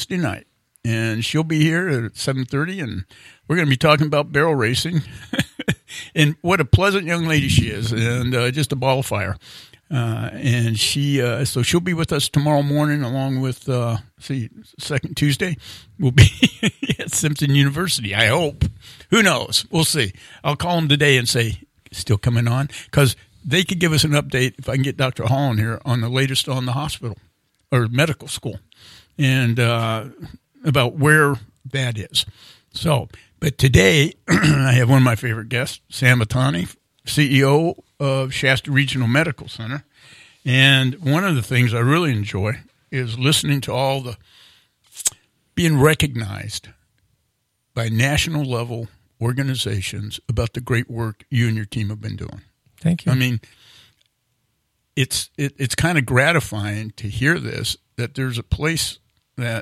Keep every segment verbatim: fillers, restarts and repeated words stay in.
Thursday night. And she'll be here at seven thirty, and we're going to be talking about barrel racing. And what a pleasant young lady she is, and uh, just a ball of fire. Uh, and she, uh, so she'll be with us tomorrow morning, along with, uh, see, second Tuesday, we'll be at Simpson University, I hope. Who knows? We'll see. I'll call them today and say, still coming on? Because they could give us an update, if I can get Doctor Holland here, on the latest on the hospital or medical school, and uh, about where that is. So, but today, I have one of my favorite guests, Sam Atani, C E O of Shasta Regional Medical Center. And one of the things I really enjoy is listening to all the being recognized by national level organizations about the great work you and your team have been doing. Thank you. I mean, it's it, it's kind of gratifying to hear this, that there's a place that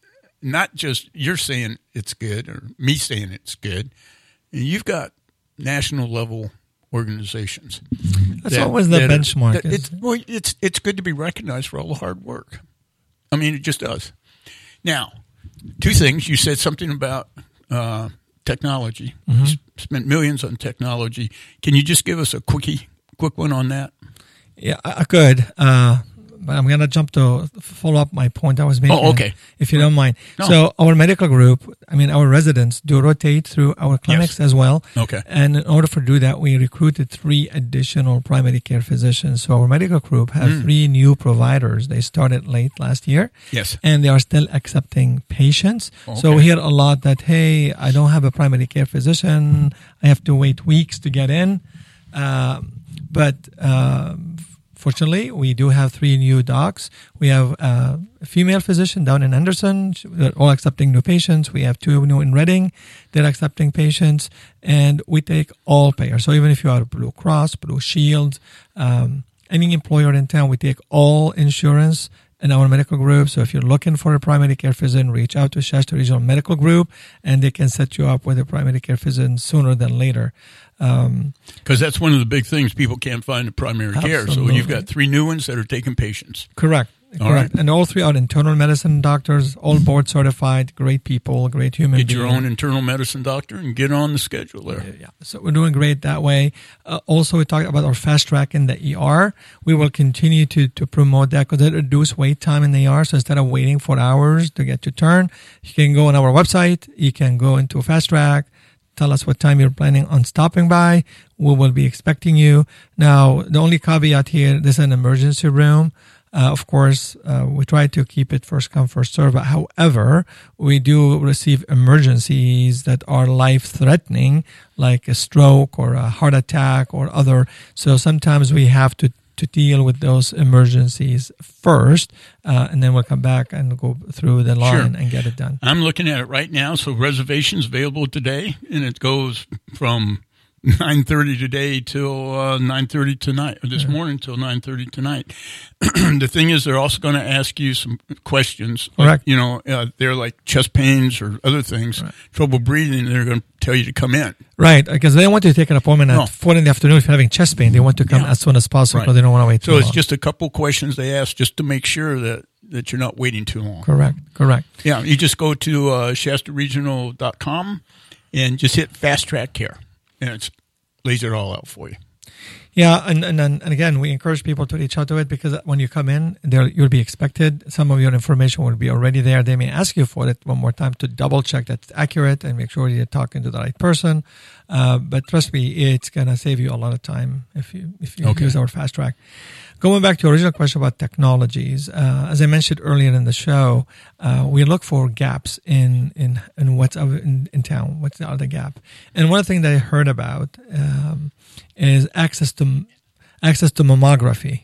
not just you're saying it's good or me saying it's good, and you've got national level organizations. That's that, always the benchmark. Are, that it's, well, it's it's good to be recognized for all the hard work. I mean, it just does. Now, two things. You said something about uh, technology. Mm-hmm. You spent millions on technology. Can you just give us a quickie, quick one on that? Yeah, I could. Uh, but I'm going to jump to follow up my point I was making. Oh, okay. If you don't mind. No. So our medical group, I mean, our residents do rotate through our clinics yes. as well. Okay. And in order to do that, we recruited three additional primary care physicians. So our medical group have mm. three new providers. They started late last year. Yes. And they are still accepting patients. Okay. So we hear a lot that, hey, I don't have a primary care physician. I have to wait weeks to get in. Uh, but... Uh, Fortunately, we do have three new docs. We have uh, a female physician down in Anderson. They're all accepting new patients. We have two new in Reading. They're accepting patients. And we take all payers. So even if you are Blue Cross, Blue Shield, um, any employer in town, we take all insurance in our medical group. So if you're looking for a primary care physician, reach out to Shasta Regional Medical Group, and they can set you up with a primary care physician sooner than later. Because um, that's one of the big things. People can't find a primary absolutely. care. So you've got three new ones that are taking patients. Correct. All Correct. right. And all three are internal medicine doctors, all board certified, great people, great human Get beings. your own internal medicine doctor and get on the schedule there. Yeah, yeah. So we're doing great that way. Uh, also, we talked about our fast track in the E R. We will continue to, to promote that because it reduces wait time in the E R. So instead of waiting for hours to get your turn, you can go on our website. You can go into fast track. Tell us what time you're planning on stopping by. We will be expecting you. Now, the only caveat here, this is an emergency room. Uh, of course, uh, we try to keep it first come, first serve. However, we do receive emergencies that are life-threatening, like a stroke or a heart attack or other. So sometimes we have to to deal with those emergencies first, uh, and then we'll come back and go through the line sure. and get it done. I'm looking at it right now. So reservations available today, and it goes from nine thirty today till uh, nine thirty tonight, or this yeah. morning till nine thirty tonight. The thing is, they're also going to ask you some questions. Correct. Like, you know, uh, they're like chest pains or other things, right. trouble breathing. They're going to tell you to come in. Right, because they don't want you to take an appointment at no. four in the afternoon if you're having chest pain. They want to come yeah. as soon as possible because right. they don't want to wait too so long. So it's just a couple questions they ask just to make sure that, that you're not waiting too long. Correct, correct. Yeah, you just go to uh, Shasta Regional dot com and just hit Fast Track Care, and it lays it all out for you. Yeah, and, and and again, we encourage people to reach out to it because when you come in, there you'll be expected. Some of your information will be already there. They may ask you for it one more time to double check that it's accurate and make sure you're talking to the right person. Uh, but trust me, it's gonna save you a lot of time if you if you okay. use our fast track. Going back to your original question about technologies, uh, as I mentioned earlier in the show, uh, we look for gaps in in, in what's in, in town. What's the other gap? And one thing that I heard about um, is access to access to mammography.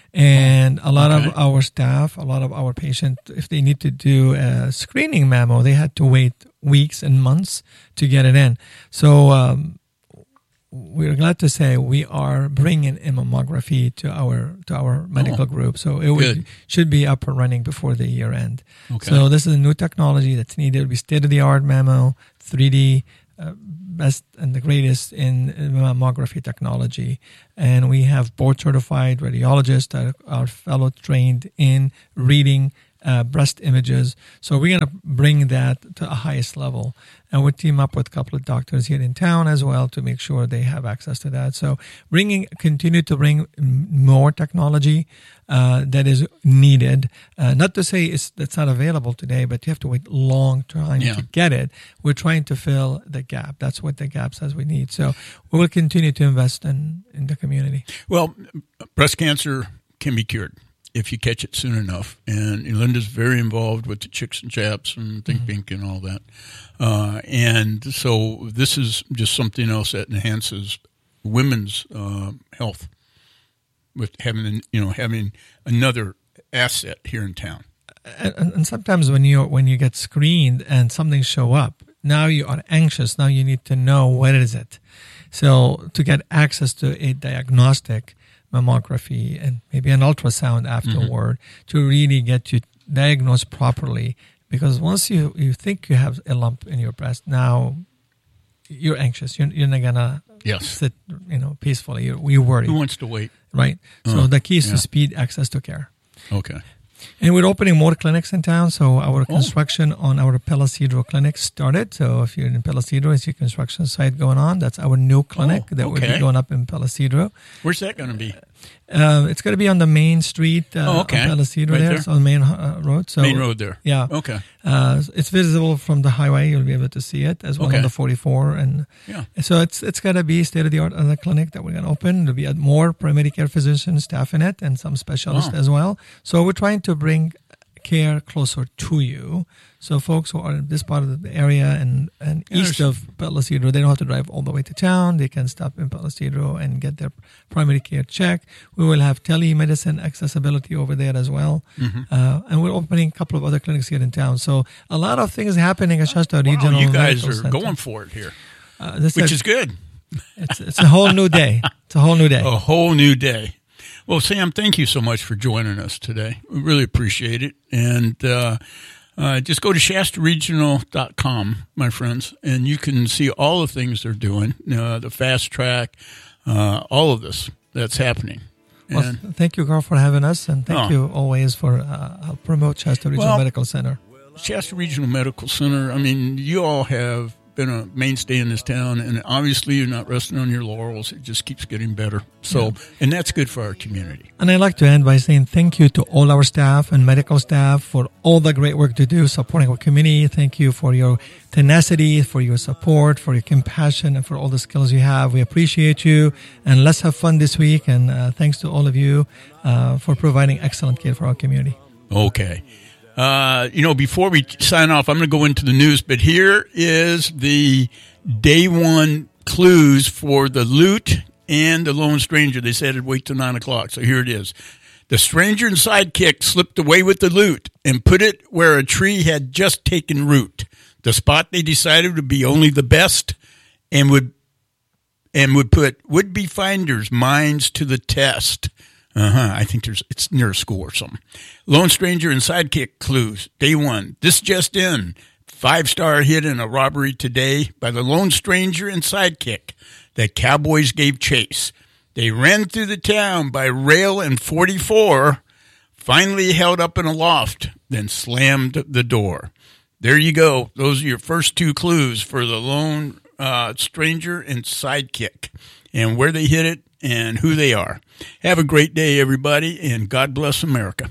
And a lot okay. of our staff, a lot of our patients, if they need to do a screening mammo, they had to wait weeks and months to get it in. So um, we're glad to say we are bringing in mammography to our to our medical oh, group. So it would, should be up and running before the year end. Okay. So this is a new technology that's needed. It'll be state-of-the-art mammo, three D, uh, best and the greatest in mammography technology. And we have board-certified radiologists that are fellow trained in reading uh, breast images. So we're going to bring that to a highest level. And we'll team up with a couple of doctors here in town as well to make sure they have access to that. So bringing, continue to bring more technology uh, that is needed. Uh, not to say it's that's not available today, but you have to wait long time yeah. to get it. We're trying to fill the gap. That's what the gap says we need. So we will continue to invest in, in the community. Well, breast cancer can be cured if you catch it soon enough. And Linda's very involved with the Chicks and Chaps and Think mm-hmm. Pink and all that. Uh, and so this is just something else that enhances women's uh, health with having, you know, having another asset here in town. And, and sometimes when you when you get screened and something show up, now you are anxious. Now you need to know what is it. So to get access to a diagnostic mammography and maybe an ultrasound afterward mm-hmm. to really get you diagnosed properly. Because once you, you think you have a lump in your breast, now you're anxious. You're, you're not going to yes. sit, you know, peacefully. You're, you're worried. Who wants to wait? Right. So uh, the key is yeah. to speed access to care. Okay. And we're opening more clinics in town. So our construction oh. on our Palisadro clinic started. So if you're in Palisadro, it's your construction site going on. That's our new clinic oh, that okay. will be going up in Palisadro. Where's that going to be? Uh, it's going to be on the main street uh, oh, okay. on Palisadro right there. there. It's on the main uh, road. So main road there. Yeah. Okay. Uh, it's visible from the highway. You'll be able to see it as well okay. on the forty-four. And yeah. so it's it's going to be state-of-the-art on the clinic that we're going to open. There'll be more primary care physicians staff in it and some specialists wow. as well. So we're trying to bring care closer to you. So folks who are in this part of the area and, and yeah, east of Palisadro, they don't have to drive all the way to town. They can stop in Palisadro and get their primary care checked. We will have telemedicine accessibility over there as well. Mm-hmm. Uh, and we're opening a couple of other clinics here in town. So a lot of things happening at Shasta wow, Regional you guys Medical are Center. going for it here, uh, this which a, is good. It's, it's a whole new day. It's a whole new day. A whole new day. Well, Sam, thank you so much for joining us today. We really appreciate it. And uh, uh, just go to Shasta Regional dot com, my friends, and you can see all the things they're doing, uh, the fast track, uh, all of this that's happening. Well, and, thank you, Carl, for having us, and thank oh. you always for uh, promote Shasta Regional well, Medical Center. Shasta Regional Medical Center, I mean, you all have been a mainstay in this town, and obviously you're not resting on your laurels. It just keeps getting better. So, yeah. and that's good for our community. And I'd like to end by saying thank you to all our staff and medical staff for all the great work to do supporting our community. Thank you for your tenacity, for your support, for your compassion, and for all the skills you have. We appreciate you, and let's have fun this week. And uh, thanks to all of you uh, for providing excellent care for our community. Okay. Uh, you know, before we sign off, I'm going to go into the news, but here is the day one clues for the loot and the lone stranger. They said it'd wait till nine o'clock, so here it is. The stranger and sidekick slipped away with the loot and put it where a tree had just taken root. The spot they decided would be only the best and would and would put would-be finders' minds to the test. Uh-huh. I think there's it's near a school or something. Lone Stranger and Sidekick clues. Day one. This just in. Five-star hit in a robbery today by the Lone Stranger and Sidekick that cowboys gave chase. They ran through the town by rail and forty-four, finally held up in a loft, then slammed the door. There you go. Those are your first two clues for the Lone uh, Stranger and Sidekick and where they hit it and who they are. Have a great day, everybody, and God bless America.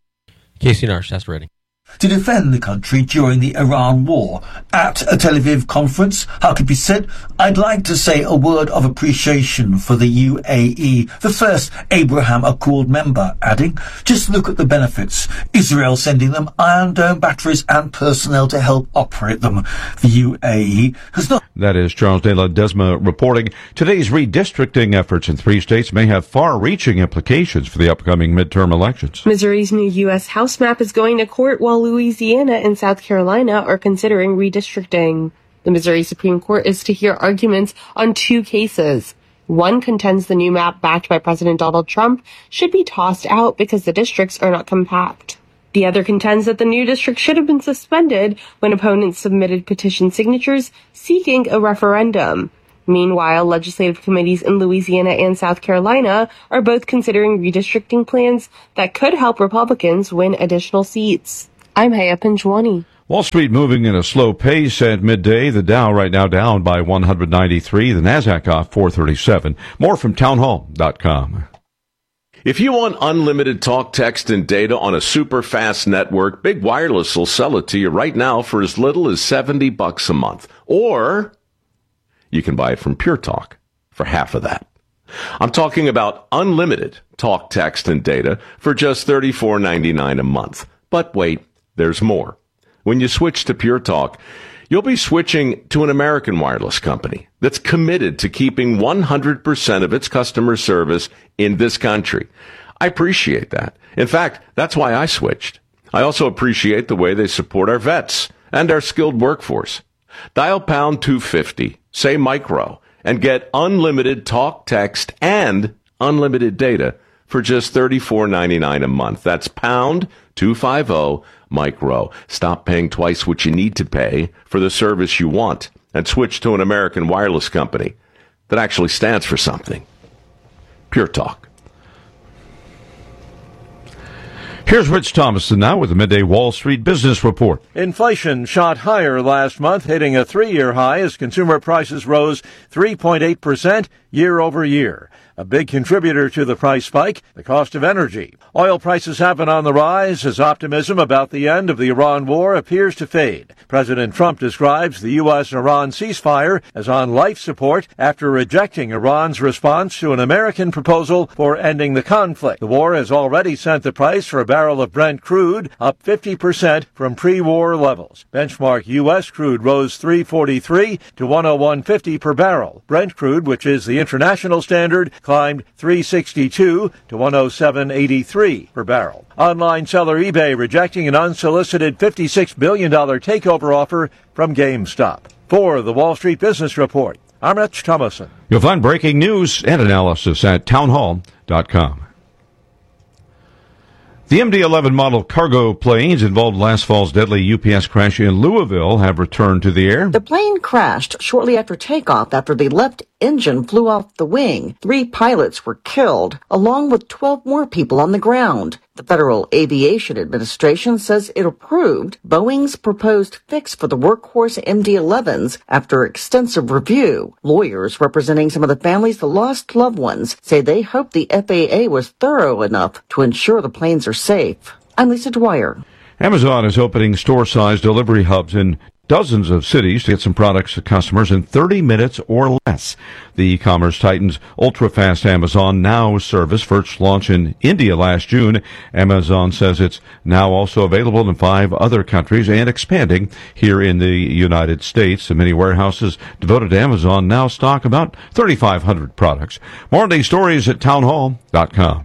K C N R, Shasta Reading. To defend the country during the Iran war. At a Tel Aviv conference, Huckabee said, I'd like to say a word of appreciation for the U A E, the first Abraham Accord member, adding, just look at the benefits. Israel sending them Iron Dome batteries and personnel to help operate them. The U A E has not... That is Charles de la Desma reporting. Today's redistricting efforts in three states may have far-reaching implications for the upcoming midterm elections. Missouri's new U S House map is going to court while Louisiana and South Carolina are considering redistricting. The Missouri Supreme Court is to hear arguments on two cases. One contends the new map backed by President Donald Trump should be tossed out because the districts are not compact. The other contends that the new district should have been suspended when opponents submitted petition signatures seeking a referendum. Meanwhile, legislative committees in Louisiana and South Carolina are both considering redistricting plans that could help Republicans win additional seats. I'm Haya Pinjwani. Wall Street moving at a slow pace at midday. The Dow right now down by one hundred ninety-three. The Nasdaq off four thirty-seven. More from townhall dot com. If you want unlimited talk, text, and data on a super fast network, Big Wireless will sell it to you right now for as little as seventy bucks a month. Or you can buy it from Pure Talk for half of that. I'm talking about unlimited talk, text, and data for just thirty-four ninety-nine a month. But wait, there's more. When you switch to Pure Talk, you'll be switching to an American wireless company that's committed to keeping one hundred percent of its customer service in this country. I appreciate that. In fact, that's why I switched. I also appreciate the way they support our vets and our skilled workforce. Dial pound two fifty, say micro, and get unlimited talk, text, and unlimited data for just thirty-four ninety-nine a month. That's pound two fifty, micro. Stop paying twice what you need to pay for the service you want and switch to an American wireless company that actually stands for something. Pure Talk. Here's Rich Thomason now with the Midday Wall Street Business Report. Inflation shot higher last month, hitting a three-year high as consumer prices rose three point eight percent year over year. A big contributor to the price spike, the cost of energy. Oil prices have been on the rise as optimism about the end of the Iran war appears to fade. President Trump describes the U S Iran ceasefire as on life support after rejecting Iran's response to an American proposal for ending the conflict. The war has already sent the price for a barrel of Brent crude up fifty percent from pre-war levels. Benchmark U S crude rose three forty-three to one oh one fifty per barrel. Brent crude, which is the international standard, climbed three sixty-two to one oh seven eighty-three per barrel. Online seller eBay rejecting an unsolicited fifty-six billion dollars takeover offer from GameStop. For the Wall Street Business Report, I'm Rich Thomason. You'll find breaking news and analysis at townhall dot com. The M D eleven model cargo planes involved last fall's deadly U P S crash in Louisville have returned to the air. The plane crashed shortly after takeoff after the left engine flew off the wing. Three pilots were killed, along with twelve more people on the ground. The Federal Aviation Administration says it approved Boeing's proposed fix for the workhorse M D elevens after extensive review. Lawyers representing some of the families that lost loved ones say they hope the F A A was thorough enough to ensure the planes are safe. I'm Lisa Dwyer. Amazon is opening store-sized delivery hubs in dozens of cities to get some products to customers in thirty minutes or less. The e-commerce titan's ultra-fast Amazon Now service first launched in India last June. Amazon says it's now also available in five other countries and expanding here in the United States. And many warehouses devoted to Amazon now stock about thirty-five hundred products. More on these stories at townhall dot com.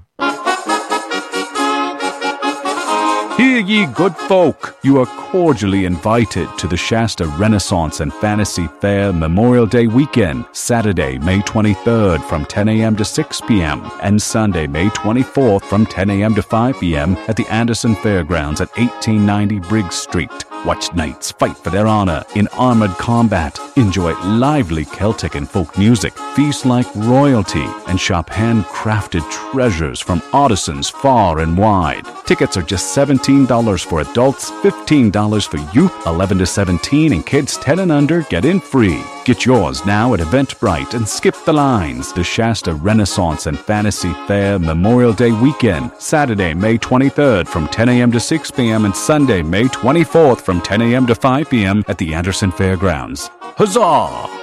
Hear ye, good folk, you are cordially invited to the Shasta Renaissance and Fantasy Fair Memorial Day weekend, Saturday, May twenty-third from ten a.m. to six p.m. and Sunday, May twenty-fourth from ten a.m. to five p.m. at the Anderson Fairgrounds at eighteen ninety Briggs Street. Watch knights fight for their honor in armored combat, enjoy lively Celtic and folk music, feast like royalty, and shop handcrafted treasures from artisans far and wide. Tickets are just seventeen dollars for adults, fifteen dollars for youth, eleven to seventeen, and kids ten and under get in free. Get yours now at Eventbrite and skip the lines. The Shasta Renaissance and Fantasy Fair Memorial Day weekend, Saturday, May twenty-third from ten a.m. to six p.m. and Sunday, May twenty-fourth from ten a.m. to five p.m. at the Anderson Fairgrounds. Huzzah!